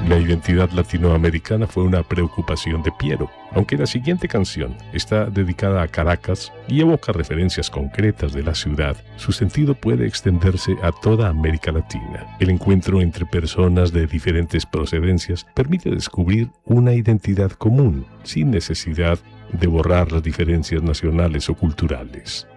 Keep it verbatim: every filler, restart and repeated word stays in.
La identidad latinoamericana fue una preocupación de Piero, aunque la siguiente canción está dedicada a Caracas y evoca referencias concretas de la ciudad. Su sentido puede extenderse a toda América Latina. El encuentro entre personas de diferentes procedencias permite descubrir una identidad común, sin necesidad de borrar las diferencias nacionales o culturales.